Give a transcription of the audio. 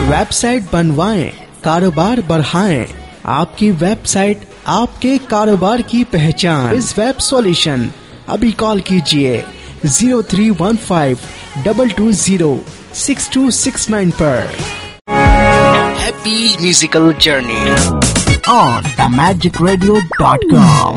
Website बनवाएं, कारोबार बढ़ाएं। आपकी वेबसाइट आपके कारोबार की पहचान। इस वेब सॉल्यूशन अभी कॉल कीजिए 0315-220-6269 पर। Happy musical journey on themagicradio.com।